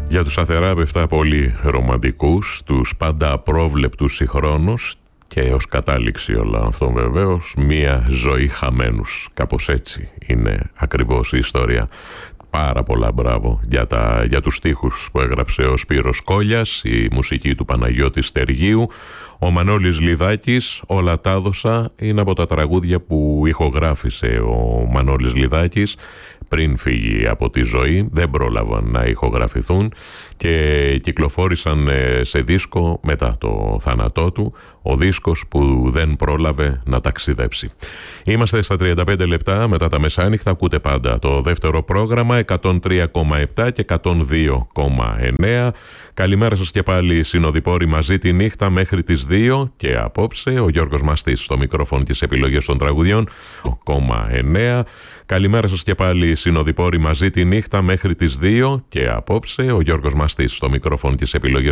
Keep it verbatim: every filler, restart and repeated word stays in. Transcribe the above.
Για τους αθεράπευτα πολύ ρομαντικούς, τους πάντα απρόβλεπτους συγχρόνους και ως κατάληξη όλων αυτών βεβαίως μία ζωή χαμένους. Κάπως έτσι είναι ακριβώς η ιστορία. Πάρα πολλά μπράβο για, τα, για τους στίχους που έγραψε ο Σπύρος Κόλλιας, η μουσική του Παναγιώτη Στεργίου. Ο Μανώλης Λιδάκης, «Όλα τα έδωσα», είναι από τα τραγούδια που ηχογράφησε ο Μανώλης Λιδάκης πριν φύγει από τη ζωή. Δεν πρόλαβαν να ηχογραφηθούν και κυκλοφόρησαν σε δίσκο μετά το θάνατό του, ο δίσκος που δεν πρόλαβε να ταξιδέψει. Είμαστε στα τριάντα πέντε λεπτά μετά τα μεσάνυχτα. Ακούτε πάντα το δεύτερο πρόγραμμα, εκατόν τρία κόμμα επτά και εκατόν δύο κόμμα εννέα. Καλημέρα σας και πάλι, συνοδοιπόροι, μαζί τη νύχτα μέχρι τις δύο, και απόψε ο Γιώργος Μαστής στο μικρόφωνο και τις επιλογές των τραγουδιών κόμμα εννέα. Καλημέρα σας και πάλι, συνοδοιπόροι, μαζί τη νύχτα μέχρι τις δύο, και απόψε ο Γιώργος Μαστής στο μικρόφωνο και τις επιλογές